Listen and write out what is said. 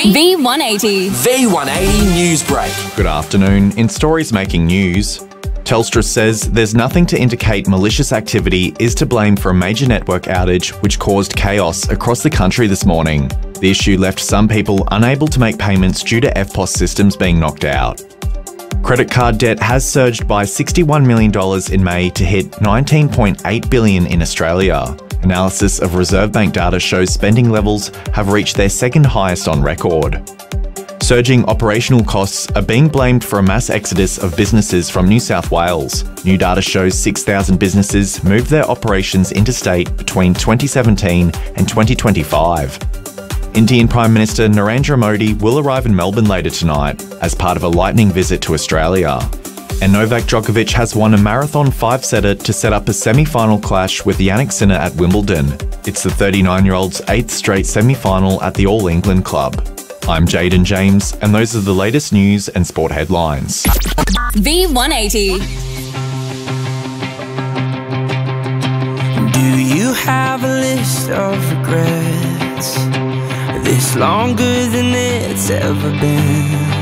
V180. V180 News Break. Good afternoon. In stories making news, Telstra says there's nothing to indicate malicious activity is to blame for a major network outage which caused chaos across the country this morning. The issue left some people unable to make payments due to EFTPOS systems being knocked out. Credit card debt has surged by $61 million in May to hit $19.8 billion in Australia. Analysis of Reserve Bank data shows spending levels have reached their second highest on record. Surging operational costs are being blamed for a mass exodus of businesses from New South Wales. New data shows 6,000 businesses moved their operations interstate between 2017 and 2025. Indian Prime Minister Narendra Modi will arrive in Melbourne later tonight as part of a lightning visit to Australia. And Novak Djokovic has won a marathon five-setter to set up a semi-final clash with Jannik Sinner at Wimbledon. It's the 39-year-old's 8th straight semi-final at the All England club. I'm Jaden James, and those are the latest news and sport headlines. V180. Do you have a list of regrets? This longer than it's ever been?